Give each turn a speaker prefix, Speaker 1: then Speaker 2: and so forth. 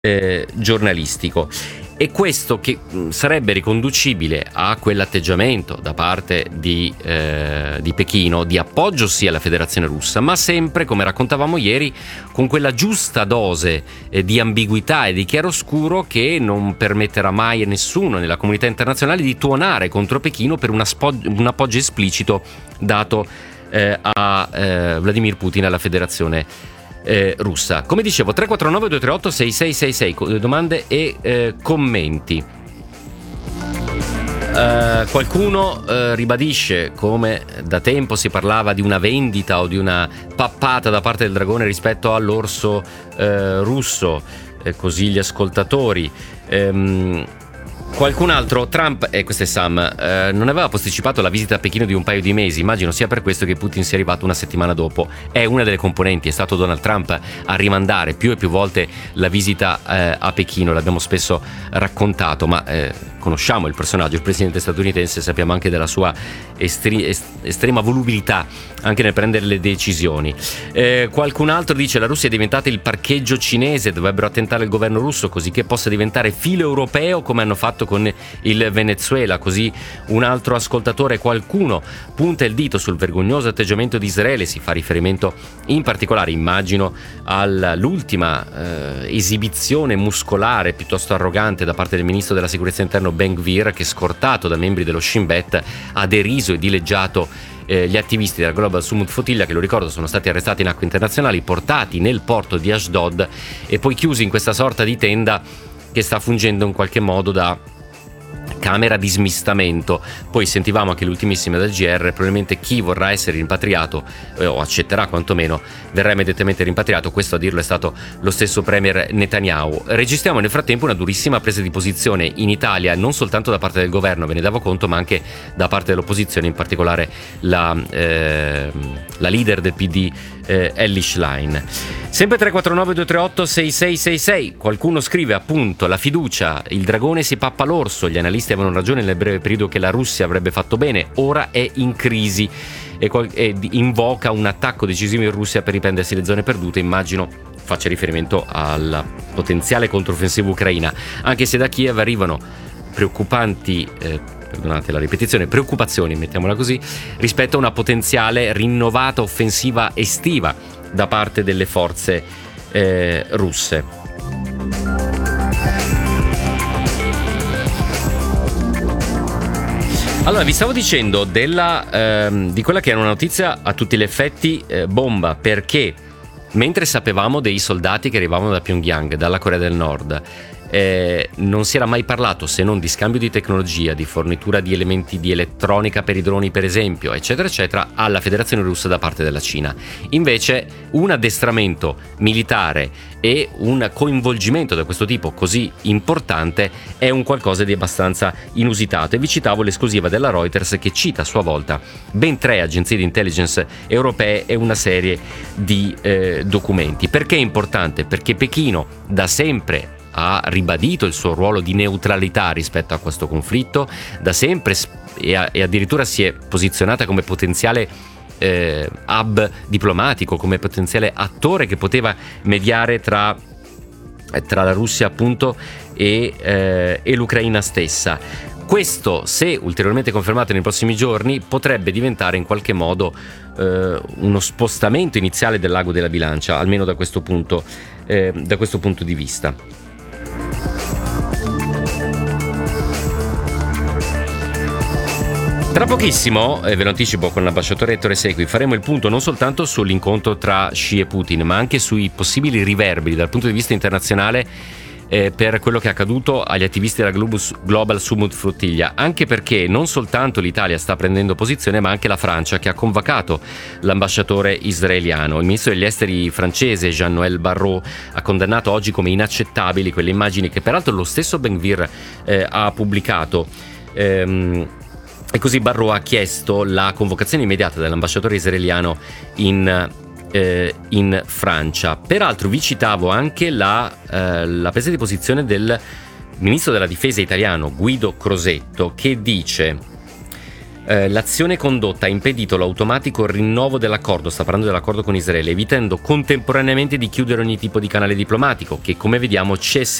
Speaker 1: giornalistico. E questo che sarebbe riconducibile a quell'atteggiamento da parte di Pechino di appoggio sia alla Federazione Russa, ma sempre, come raccontavamo ieri, con quella giusta dose di ambiguità e di chiaroscuro che non permetterà mai a nessuno nella comunità internazionale di tuonare contro Pechino per un appoggio esplicito dato a Vladimir Putin, alla Federazione russa. Come dicevo, 349 238 6666, domande e commenti. Qualcuno ribadisce, come da tempo si parlava di una vendita o di una pappata da parte del dragone rispetto all'orso russo, così gli ascoltatori. Qualcun altro, Trump, questo è Sam, non aveva posticipato la visita a Pechino di un paio di mesi, immagino sia per questo che Putin sia arrivato una settimana dopo. È una delle componenti, è stato Donald Trump a rimandare più e più volte la visita a Pechino, l'abbiamo spesso raccontato, ma conosciamo il personaggio, il presidente statunitense, sappiamo anche della sua estrema volubilità anche nel prendere le decisioni. Qualcun altro dice: la Russia è diventata il parcheggio cinese, dovrebbero attentare il governo russo così che possa diventare filo europeo come hanno fatto con il Venezuela. Così un altro ascoltatore, qualcuno punta il dito sul vergognoso atteggiamento di Israele, si fa riferimento in particolare, immagino, all'ultima esibizione muscolare piuttosto arrogante da parte del ministro della sicurezza interno Ben Gvir, che, scortato da membri dello Shin Bet, ha deriso e dileggiato gli attivisti della Global Summit Flotilla, che, lo ricordo, sono stati arrestati in acque internazionali, portati nel porto di Ashdod e poi chiusi in questa sorta di tenda che sta fungendo in qualche modo da camera di smistamento. Poi sentivamo anche l'ultimissima del GR, probabilmente chi vorrà essere rimpatriato o accetterà quantomeno verrà immediatamente rimpatriato. Questo, a dirlo, è stato lo stesso premier Netanyahu. Registriamo nel frattempo una durissima presa di posizione in Italia, non soltanto da parte del governo, ve ne davo conto, ma anche da parte dell'opposizione, in particolare la leader del PD, Elly Schlein. Sempre 349 238 6666. Qualcuno scrive, appunto, la fiducia, il dragone si pappa l'orso, gli analisti avevano ragione nel breve periodo che la Russia avrebbe fatto bene, ora è in crisi e invoca un attacco decisivo in Russia per riprendersi le zone perdute. Immagino faccia riferimento alla potenziale controffensiva ucraina, anche se da Kiev arrivano preoccupanti perdonate la ripetizione, preoccupazioni, mettiamola così, rispetto a una potenziale rinnovata offensiva estiva da parte delle forze russe. Allora, vi stavo dicendo di quella che era una notizia a tutti gli effetti bomba, perché mentre sapevamo dei soldati che arrivavano da Pyongyang, dalla Corea del Nord, non si era mai parlato se non di scambio di tecnologia, di fornitura di elementi di elettronica per i droni, per esempio, eccetera eccetera, alla Federazione Russa da parte della Cina. Invece un addestramento militare e un coinvolgimento da questo tipo così importante è un qualcosa di abbastanza inusitato. E vi citavo l'esclusiva della Reuters, che cita a sua volta ben 3 agenzie di intelligence europee e una serie di documenti. Perché è importante? Perché Pechino da sempre ha ribadito il suo ruolo di neutralità rispetto a questo conflitto, da sempre, e addirittura si è posizionata come potenziale hub diplomatico, come potenziale attore che poteva mediare tra la Russia, appunto, e l'Ucraina stessa. Questo, se ulteriormente confermato nei prossimi giorni, potrebbe diventare in qualche modo uno spostamento iniziale del lago della bilancia, almeno da questo punto di vista. Tra pochissimo, ve lo anticipo, con l'ambasciatore Ettore Secui faremo il punto non soltanto sull'incontro tra Xi e Putin, ma anche sui possibili riverberi dal punto di vista internazionale per quello che è accaduto agli attivisti della Global Summit Flotilla, anche perché non soltanto l'Italia sta prendendo posizione, ma anche la Francia, che ha convocato l'ambasciatore israeliano. Il ministro degli esteri francese Jean-Noël Barrot ha condannato oggi come inaccettabili quelle immagini che peraltro lo stesso Ben Gvir ha pubblicato. E così Barrot ha chiesto la convocazione immediata dell'ambasciatore israeliano in Francia. Peraltro vi citavo anche la presa di posizione del ministro della difesa italiano Guido Crosetto, che dice L'azione condotta ha impedito l'automatico rinnovo dell'accordo, sta parlando dell'accordo con Israele, evitando contemporaneamente di chiudere ogni tipo di canale diplomatico, che come vediamo